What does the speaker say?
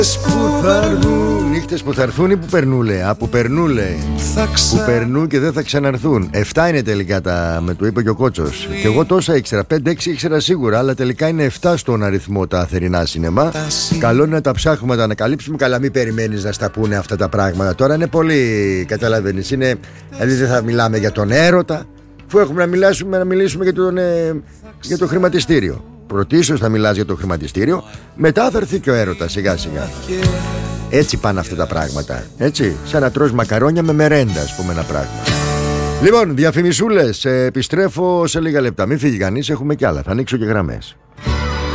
Νύχτες που θα έρθουν ή που περνούλε. Που περνούλε. Που περνούν και δεν θα ξαναρθούν. 7 είναι τελικά με το είπε και ο Κότσος. Και εγώ τόσα ήξερα, 5-6 ήξερα σίγουρα. Αλλά τελικά είναι 7 στον αριθμό τα θερινά σινεμά. Καλό είναι να τα ψάχνουμε, να τα ανακαλύψουμε. Καλά, μην περιμένεις να στα πούνε αυτά τα πράγματα. Τώρα είναι πολύ, καταλαβαίνεις. Είναι, δηλαδή δεν θα μιλάμε για τον έρωτα, αφού έχουμε να μιλήσουμε για το χρηματιστήριο. Πρωτίστως θα μιλάς για το χρηματιστήριο, μετά θα έρθει και ο έρωτας σιγά σιγά. Έτσι πάνε αυτά τα πράγματα. Έτσι, σαν να τρως μακαρόνια με μερέντα, ας πούμε, ένα πράγμα. Λοιπόν, διαφημισούλες, επιστρέφω σε λίγα λεπτά. Μην φύγει κανείς, έχουμε κι άλλα. Θα ανοίξω και γραμμές.